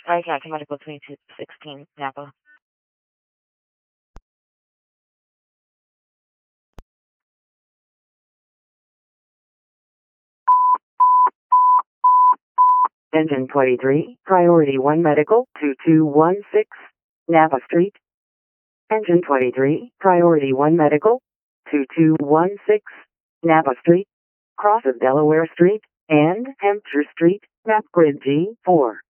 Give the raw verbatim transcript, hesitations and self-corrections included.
Skyjack Medical twenty-two sixteen, Napa. Engine twenty-three, Priority one Medical, two two one six, Napa Street. Engine twenty-three, Priority one Medical, two two one six, Napa Street. Cross of Delaware Street and Hampshire Street, map grid G four.